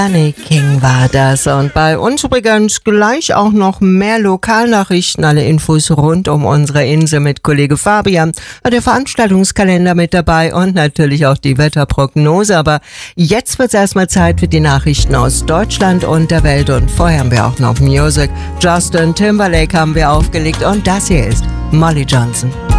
Danny King war das. Und bei uns übrigens gleich auch noch mehr Lokalnachrichten, alle Infos rund um unsere Insel mit Kollege Fabian, der Veranstaltungskalender mit dabei und natürlich auch die Wetterprognose. Aber jetzt wird es erstmal Zeit für die Nachrichten aus Deutschland und der Welt. Und vorher haben wir auch noch Musik. Justin Timberlake haben wir aufgelegt und das hier ist Molly Johnson.